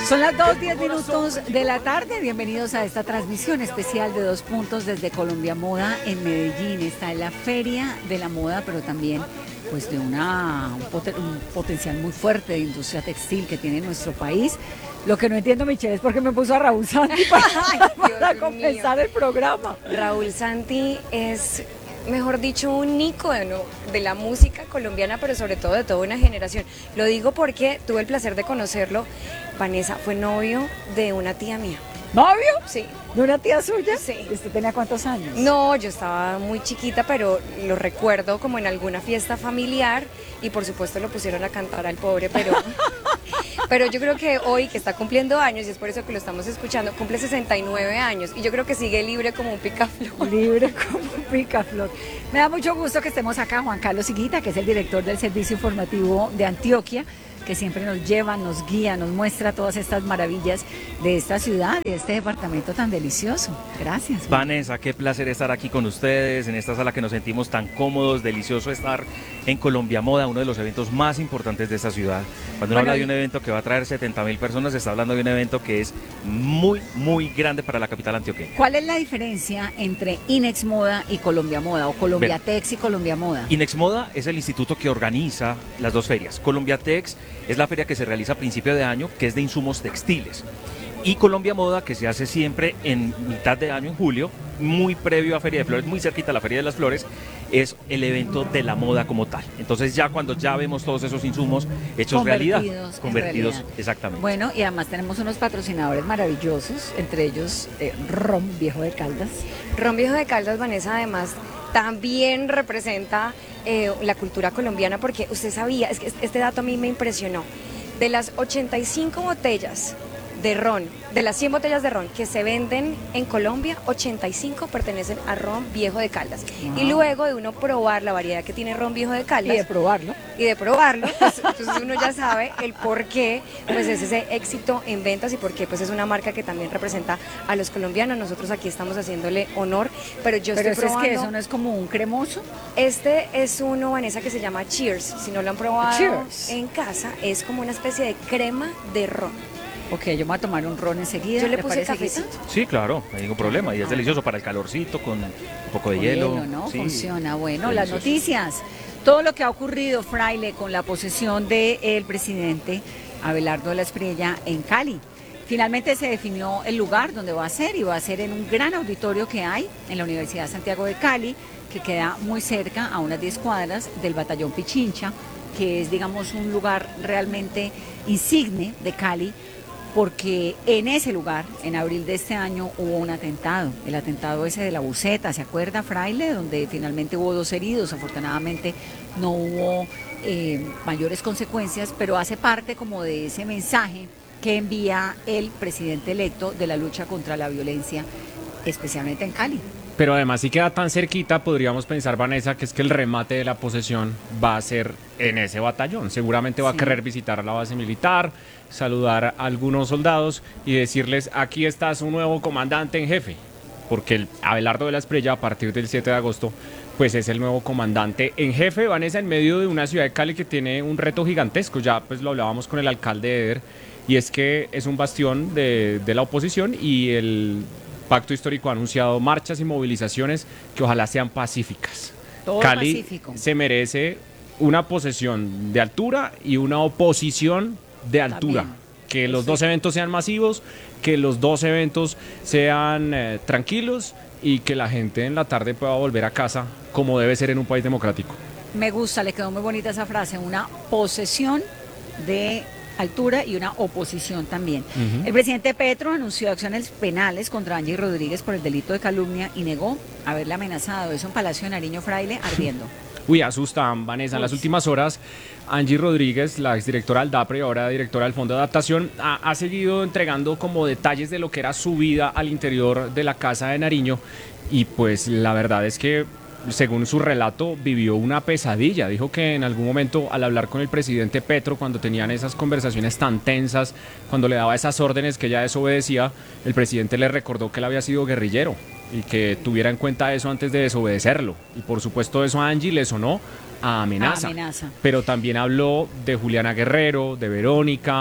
Son las 2:10 de la tarde. Bienvenidos a esta transmisión especial de Dos Puntos desde Colombia Moda en Medellín. Está en la Feria de la Moda, pero también pues de un potencial muy fuerte de industria textil que tiene nuestro país. Lo que no entiendo, Michelle, es por qué me puso a Raúl Santi para comenzar el programa. Raúl Santi es, mejor dicho, un ícono de la música colombiana, pero sobre todo de toda una generación. Lo digo porque tuve el placer de conocerlo. Vanessa fue novio de una tía mía. ¿Novio? Sí. ¿De una tía suya? Sí. ¿Y usted tenía cuántos años? No, yo estaba muy chiquita, pero lo recuerdo como en alguna fiesta familiar y por supuesto lo pusieron a cantar al pobre, pero yo creo que hoy que está cumpliendo años, y es por eso que lo estamos escuchando, cumple 69 años y yo creo que sigue libre como un picaflor. Libre como un picaflor. Me da mucho gusto que estemos acá, Juan Carlos Higuita, que es el director del Servicio Informativo de Antioquia, que siempre nos lleva, nos guía, nos muestra todas estas maravillas de esta ciudad y de este departamento tan delicioso. Gracias. Vanessa, qué placer estar aquí con ustedes en esta sala que nos sentimos tan cómodos, delicioso estar en Colombia Moda, uno de los eventos más importantes de esta ciudad. Cuando uno habla de un evento que va a traer 70.000 personas, se está hablando de un evento que es muy, muy grande para la capital antioqueña. ¿Cuál es la diferencia entre Inex Moda y Colombia Moda, o Colombiatex y Colombia Moda? Inex Moda es el instituto que organiza las dos ferias. Colombiatex es la feria que se realiza a principio de año, que es de insumos textiles. Y Colombia Moda, que se hace siempre en mitad de año, en julio, muy previo a Feria de Flores, muy cerquita a la Feria de las Flores, es el evento de la moda como tal. Entonces ya cuando ya vemos todos esos insumos hechos realidad, convertidos, exactamente. Bueno, y además tenemos unos patrocinadores maravillosos, entre ellos Ron Viejo de Caldas. Ron Viejo de Caldas, Vanessa, además también representa la cultura colombiana, porque usted sabía, es que este dato a mí me impresionó, de las 85 botellas de ron, de las 100 botellas de ron que se venden en Colombia, 85 pertenecen a Ron Viejo de Caldas. Wow. Y luego de uno probar la variedad que tiene Ron Viejo de Caldas. Y de probarlo. Pues, entonces uno ya sabe el por qué pues es ese éxito en ventas y por qué pues es una marca que también representa a los colombianos. Nosotros aquí estamos haciéndole honor, pero yo estoy probando. ¿Es que eso no es como un cremoso? Este es uno, Vanessa, que se llama Cheers. Si no lo han probado Cheers en casa, es como una especie de crema de ron. Ok, yo me voy a tomar un ron enseguida. Yo le puse cafecito. Sí, claro, no hay ningún problema. Y es delicioso para el calorcito, con un poco de hielo. ¿No? Sí. Funciona. Bueno, Delicioso. Las noticias. Todo lo que ha ocurrido, Fraile, con la posesión del presidente Abelardo de la Espriella en Cali. Finalmente se definió el lugar donde va a ser, y va a ser en un gran auditorio que hay en la Universidad Santiago de Cali, que queda muy cerca, a unas 10 cuadras del Batallón Pichincha, que es, digamos, un lugar realmente insigne de Cali, porque en ese lugar, en abril de este año, hubo un atentado, el atentado ese de la Buceta, ¿se acuerda, Fraile? Donde finalmente hubo 2 heridos, afortunadamente no hubo mayores consecuencias, pero hace parte como de ese mensaje que envía el presidente electo de la lucha contra la violencia, especialmente en Cali. Pero además, si queda tan cerquita, podríamos pensar, Vanessa, que es que el remate de la posesión va a ser en ese batallón. Seguramente va a querer visitar a la base militar, saludar a algunos soldados y decirles: aquí está su nuevo comandante en jefe. Porque el Abelardo de la Espriella, a partir del 7 de agosto, pues es el nuevo comandante en jefe, Vanessa, en medio de una ciudad de Cali que tiene un reto gigantesco. Ya pues lo hablábamos con el alcalde Eder, y es que es un bastión de la oposición, y el Pacto Histórico ha anunciado marchas y movilizaciones que ojalá sean pacíficas. Todo Cali pacífico. Se merece una posesión de altura y una oposición de altura. También. Que los dos eventos sean masivos, que los dos eventos sean tranquilos, y que la gente en la tarde pueda volver a casa como debe ser en un país democrático. Me gusta, le quedó muy bonita esa frase, una posesión de altura y una oposición también. El presidente Petro anunció acciones penales contra Angie Rodríguez por el delito de calumnia y negó haberle amenazado. Eso en Palacio de Nariño, Fraile, ardiendo. Uy, asustan, Vanessa. En las últimas horas, Angie Rodríguez, la exdirectora del DAPRE, ahora directora del Fondo de Adaptación, ha seguido entregando como detalles de lo que era su vida al interior de la casa de Nariño, y pues la verdad es que, según su relato, vivió una pesadilla. Dijo que en algún momento, al hablar con el presidente Petro, cuando tenían esas conversaciones tan tensas, cuando le daba esas órdenes que ella desobedecía, el presidente le recordó que él había sido guerrillero y que tuviera en cuenta eso antes de desobedecerlo. Y por supuesto eso a Angie le sonó a amenaza. Pero también habló de Juliana Guerrero, de Verónica,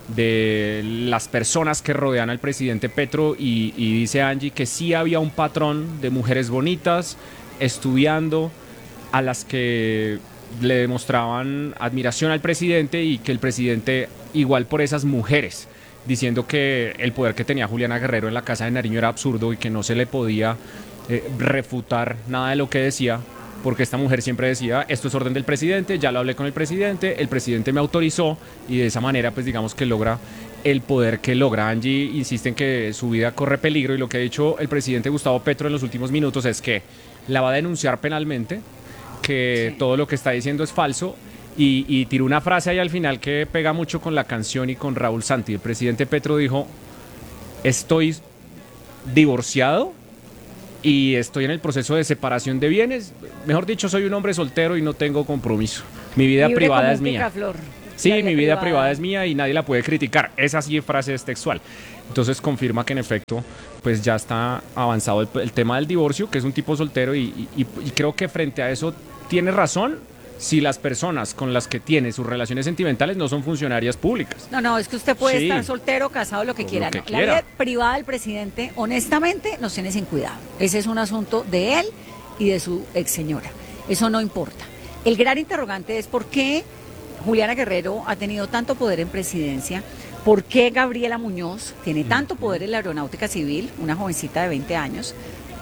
de las personas que rodean al presidente Petro y dice Angie que sí había un patrón de mujeres bonitas estudiando a las que le demostraban admiración al presidente y que el presidente igual por esas mujeres, diciendo que el poder que tenía Juliana Guerrero en la Casa de Nariño era absurdo y que no se le podía refutar nada de lo que decía, porque esta mujer siempre decía, esto es orden del presidente, ya lo hablé con el presidente me autorizó, y de esa manera pues digamos que logra el poder que logra. Angie insiste en que su vida corre peligro y lo que ha dicho el presidente Gustavo Petro en los últimos minutos es que la va a denunciar penalmente, que todo lo que está diciendo es falso, y tiró una frase ahí al final que pega mucho con la canción y con Raúl Santi. El presidente Petro dijo, estoy divorciado y estoy en el proceso de separación de bienes, mejor dicho, soy un hombre soltero y no tengo compromiso, mi vida Libre privada como es un mía. picaflor. Sí, mi vida privada es mía y nadie la puede criticar. Esa sí frase es textual. Entonces confirma que en efecto pues ya está avanzado el tema del divorcio, que es un tipo soltero y creo que frente a eso tiene razón si las personas con las que tiene sus relaciones sentimentales no son funcionarias públicas. No, es que usted puede Sí. estar soltero, casado, lo que Lo quiera. que La quiera. vida privada del presidente, honestamente, nos tiene sin cuidado. Ese es un asunto de él y de su ex señora. Eso no importa. El gran interrogante es por qué Juliana Guerrero ha tenido tanto poder en presidencia, por qué Gabriela Muñoz tiene tanto poder en la aeronáutica civil, una jovencita de 20 años,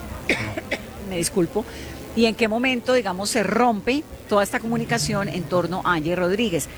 me disculpo, y en qué momento, digamos, se rompe toda esta comunicación en torno a Angie Rodríguez.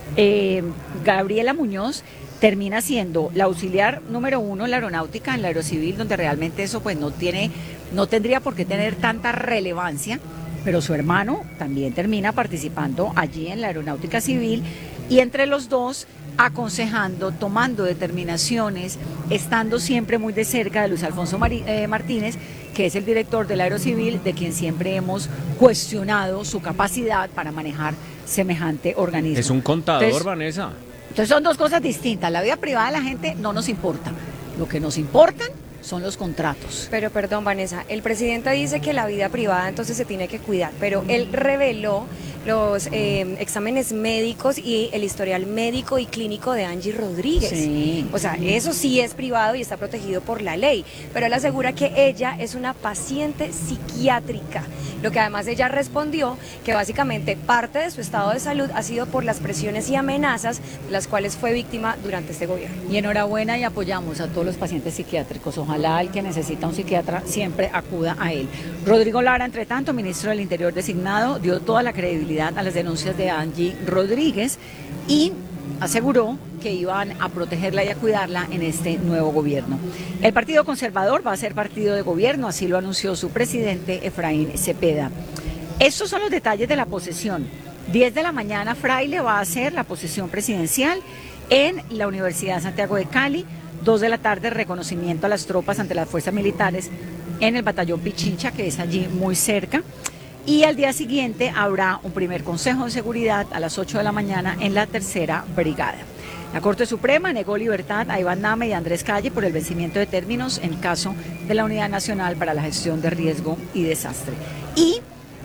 Gabriela Muñoz termina siendo la auxiliar número 1 en la aeronáutica, en la aerocivil, donde realmente eso pues no tendría por qué tener tanta relevancia, pero su hermano también termina participando allí en la aeronáutica civil y entre los dos aconsejando, tomando determinaciones, estando siempre muy de cerca de Luis Alfonso Martínez, que es el director del Aerocivil, de quien siempre hemos cuestionado su capacidad para manejar semejante organismo. Es un contador, Entonces, Vanessa. Entonces son dos cosas distintas. La vida privada de la gente no nos importa. Lo que nos importan son los contratos. Pero perdón, Vanessa, el presidente dice que la vida privada entonces se tiene que cuidar, pero él reveló los exámenes médicos y el historial médico y clínico de Angie Rodríguez. Sí. O sea, eso sí es privado y está protegido por la ley, pero él asegura que ella es una paciente psiquiátrica, lo que además ella respondió que básicamente parte de su estado de salud ha sido por las presiones y amenazas de las cuales fue víctima durante este gobierno. Y enhorabuena y apoyamos a todos los pacientes psiquiátricos. Ojalá el que necesita un psiquiatra siempre acuda a él. Rodrigo Lara, entre tanto, ministro del Interior designado, dio toda la credibilidad a las denuncias de Angie Rodríguez y aseguró que iban a protegerla y a cuidarla en este nuevo gobierno. El Partido Conservador va a ser partido de gobierno, así lo anunció su presidente Efraín Cepeda. Estos son los detalles de la posesión. 10 de la mañana, Fraile va a hacer la posesión presidencial en la Universidad Santiago de Cali. 2 de la tarde, reconocimiento a las tropas ante las fuerzas militares en el batallón Pichincha, que es allí muy cerca. Y al día siguiente habrá un primer consejo de seguridad a las 8 de la mañana en la 3ª Brigada. La Corte Suprema negó libertad a Iván Name y a Andrés Calle por el vencimiento de términos en caso de la Unidad Nacional para la Gestión de Riesgo y Desastre. Y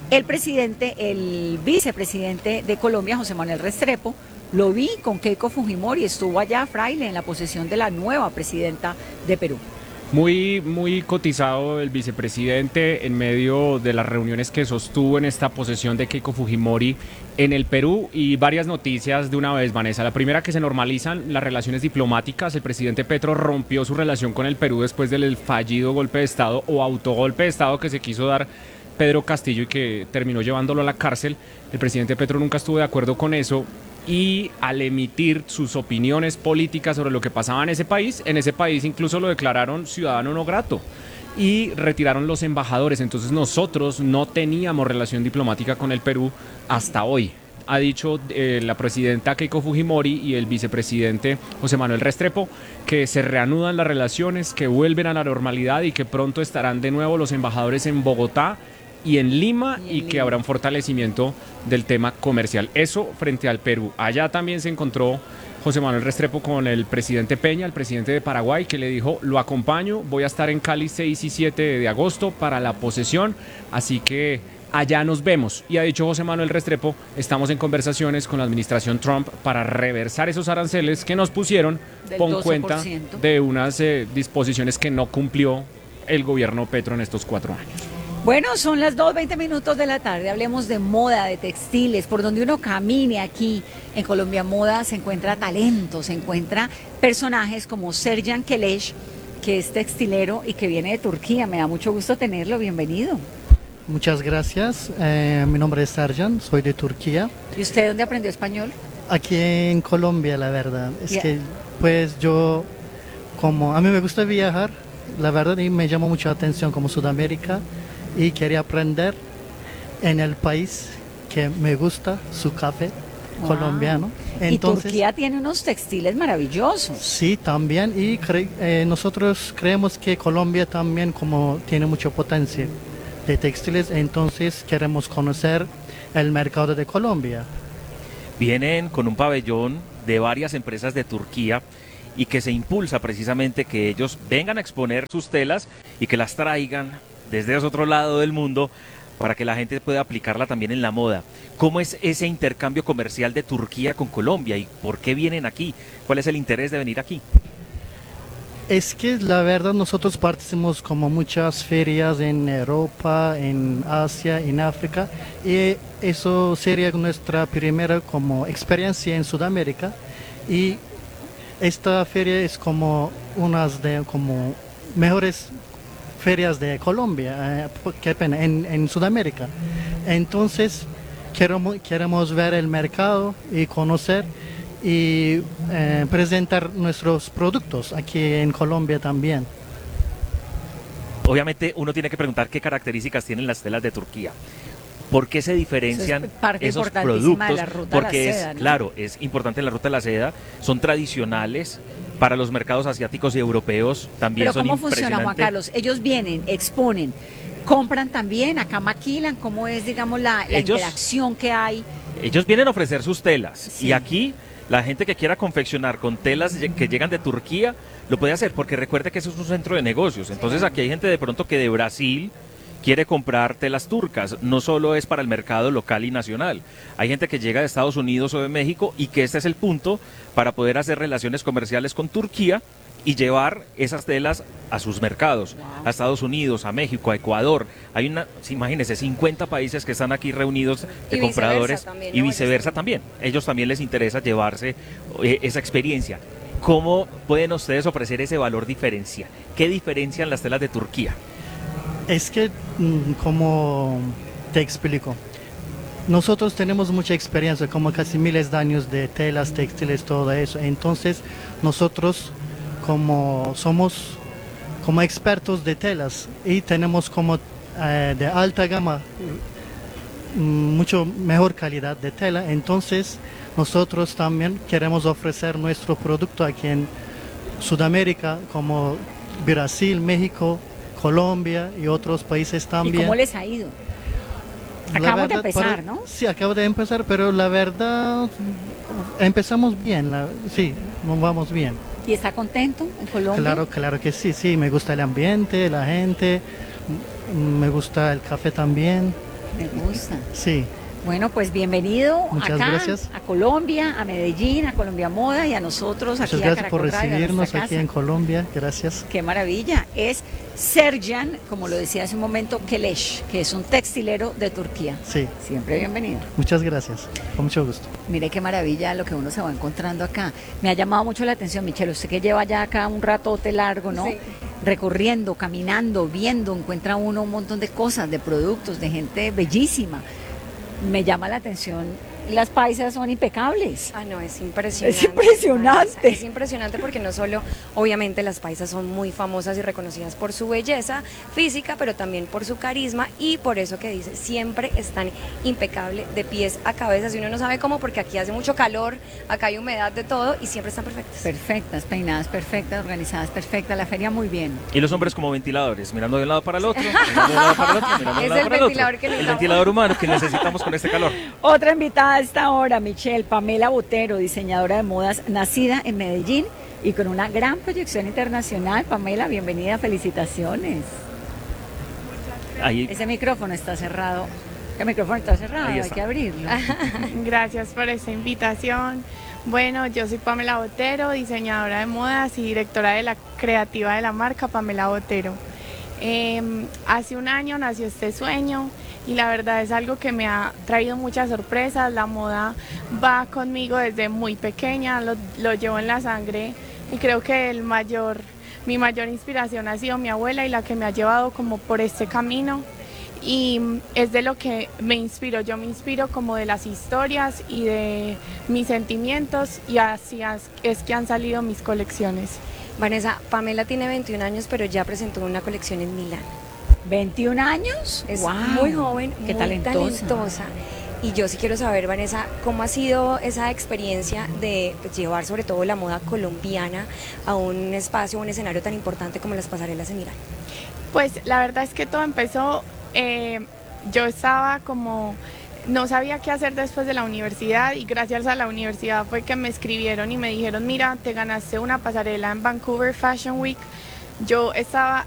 el vicepresidente de Colombia, José Manuel Restrepo, lo vi con Keiko Fujimori, estuvo allá, Fraile, en la posesión de la nueva presidenta de Perú. Muy cotizado el vicepresidente en medio de las reuniones que sostuvo en esta posesión de Keiko Fujimori en el Perú, y varias noticias de una vez, Vanessa. La primera, que se normalizan las relaciones diplomáticas. El presidente Petro rompió su relación con el Perú después del fallido golpe de Estado o autogolpe de Estado que se quiso dar Pedro Castillo y que terminó llevándolo a la cárcel. El presidente Petro nunca estuvo de acuerdo con eso, y al emitir sus opiniones políticas sobre lo que pasaba en ese país incluso lo declararon ciudadano no grato y retiraron los embajadores. Entonces nosotros no teníamos relación diplomática con el Perú hasta hoy. Ha dicho la presidenta Keiko Fujimori y el vicepresidente José Manuel Restrepo que se reanudan las relaciones, que vuelven a la normalidad y que pronto estarán de nuevo los embajadores en Bogotá y en Lima, y que habrá un fortalecimiento del tema comercial. Eso frente al Perú. Allá también se encontró José Manuel Restrepo con el presidente Peña, el presidente de Paraguay, que le dijo: lo acompaño, voy a estar en Cali 6 y 7 de agosto para la posesión, así que allá nos vemos. Y ha dicho José Manuel Restrepo, estamos en conversaciones con la administración Trump para reversar esos aranceles que nos pusieron Del con cuenta 12%. de unas disposiciones que no cumplió el gobierno Petro en estos 4 años. Bueno, son las 2:20 de la tarde, hablemos de moda, de textiles, por donde uno camine aquí en Colombia Moda se encuentra talento, se encuentra personajes como Serjan Keleş, que es textilero y que viene de Turquía. Me da mucho gusto tenerlo, bienvenido. Muchas gracias. Mi nombre es Serjan, soy de Turquía. ¿Y usted dónde aprendió español? Aquí en Colombia, la verdad. Es Ya. que, pues yo, como a mí me gusta viajar, la verdad, y me llamó mucho la atención como Sudamérica y quería aprender en el país que me gusta, su café Wow. colombiano. Y Turquía tiene unos textiles maravillosos. Sí, también, y nosotros creemos que Colombia también como tiene mucha potencia de textiles, entonces queremos conocer el mercado de Colombia. Vienen con un pabellón de varias empresas de Turquía y que se impulsa precisamente que ellos vengan a exponer sus telas y que las traigan desde ese otro lado del mundo para que la gente pueda aplicarla también en la moda. ¿Cómo es ese intercambio comercial de Turquía con Colombia y por qué vienen aquí? ¿Cuál es el interés de venir aquí? Es que la verdad nosotros participamos como muchas ferias en Europa, en Asia, en África, y eso sería nuestra primera como experiencia en Sudamérica, y esta feria es como unas de como mejores ferias de Colombia, qué pena, en Sudamérica. Entonces queremos ver el mercado y conocer y presentar nuestros productos aquí en Colombia también. Obviamente uno tiene que preguntar qué características tienen las telas de Turquía. ¿Por qué se diferencian Eso es parte esos importantísima de productos? la ruta de la Porque seda, es, ¿no? claro, es importante en la ruta de la seda, son tradicionales para los mercados asiáticos y europeos, también Pero son ¿cómo funciona, Juan impresionantes. Carlos? Ellos vienen, exponen, compran también, acá maquilan, ¿cómo es, digamos, la Ellos- interacción que hay? Ellos vienen a ofrecer sus telas Sí. y aquí la gente que quiera confeccionar con telas que llegan de Turquía lo puede hacer porque recuerde que eso es un centro de negocios. Entonces aquí hay gente de pronto que de Brasil quiere comprar telas turcas, no solo es para el mercado local y nacional. Hay gente que llega de Estados Unidos o de México y que este es el punto para poder hacer relaciones comerciales con Turquía y llevar esas telas a sus mercados, Wow. a Estados Unidos, a México, a Ecuador. Hay imagínense, 50 países que están aquí reunidos de Y viceversa compradores también, y ¿no? viceversa también. Ellos también les interesa llevarse esa experiencia. ¿Cómo pueden ustedes ofrecer ese valor diferencial? ¿Qué diferencian las telas de Turquía? Es que, como te explico, nosotros tenemos mucha experiencia, como casi miles de años de telas, textiles, todo eso. Entonces, nosotros como somos como expertos de telas y tenemos como de alta gama, mucho mejor calidad de tela. Entonces, nosotros también queremos ofrecer nuestro producto aquí en Sudamérica, como Brasil, México, Colombia y otros países ¿Y también. cómo les ha ido? La Acabamos de verdad, empezar, pero- ¿no? Sí, acabo de empezar, pero la verdad empezamos bien, sí, nos vamos bien. ¿Y está contento en Colombia? Claro que sí, sí, me gusta el ambiente, la gente, me gusta el café también, Me gusta. sí. Bueno, pues bienvenido Muchas acá, gracias. a Colombia, a Medellín, a Colombia Moda y a nosotros Muchas aquí a gracias por Caracol Radio, a recibirnos nuestra aquí casa. en Colombia, gracias. Qué maravilla. Es Serjan, como lo decía hace un momento, Keleş, que es un textilero de Turquía. Sí, Siempre bienvenido. muchas gracias, con mucho gusto. Mire qué maravilla lo que uno se va encontrando acá. Me ha llamado mucho la atención, Michelle, usted que lleva ya acá un ratote largo, ¿no? Sí. Recorriendo, caminando, viendo, encuentra uno un montón de cosas, de productos, de gente bellísima. Me llama la atención, las paisas son impecables. Ah, no, es impresionante. Es impresionante. Es impresionante porque no solo, obviamente, las paisas son muy famosas y reconocidas por su belleza física, pero también por su carisma y por eso que dice, siempre están impecables de pies a cabeza. Si uno no sabe cómo, porque aquí hace mucho calor, acá hay humedad de todo y siempre están perfectas. Perfectas, peinadas perfectas, organizadas perfectas, la feria muy bien. Y los hombres como ventiladores, mirando de un lado para el otro, mirando de un lado para el otro, mirando de Es un lado el para el otro. ventilador que El necesitamos. ventilador humano que necesitamos con este calor. Otra invitada a esta hora, Michelle, Pamela Botero, diseñadora de modas, nacida en Medellín y con una gran proyección internacional. Pamela, bienvenida, felicitaciones. Ahí Ese micrófono está cerrado. El micrófono está cerrado, Ahí hay está. que abrirlo. Gracias por esta invitación. Bueno, yo soy Pamela Botero, diseñadora de modas y directora de la creativa de la marca Pamela Botero. Hace un año nació este sueño y la verdad es algo que me ha traído muchas sorpresas. La moda va conmigo desde muy pequeña, lo llevo en la sangre y creo que mi mayor inspiración ha sido mi abuela y la que me ha llevado como por este camino. Y es de lo que me inspiro, yo me inspiro como de las historias y de mis sentimientos y así es que han salido mis colecciones. Vanessa, Pamela tiene 21 años, pero ya presentó una colección en Milán. 21 años. Es ¡Guau! muy joven, Qué muy talentosa. talentosa. Y yo sí quiero saber, Vanessa, ¿cómo ha sido esa experiencia de pues, llevar sobre todo la moda colombiana a un espacio, un escenario tan importante como las pasarelas en Milán? Pues la verdad es que todo empezó, yo estaba como, no sabía qué hacer después de la universidad y gracias a la universidad fue que me escribieron y me dijeron, mira, te ganaste una pasarela en Vancouver Fashion Week. Yo estaba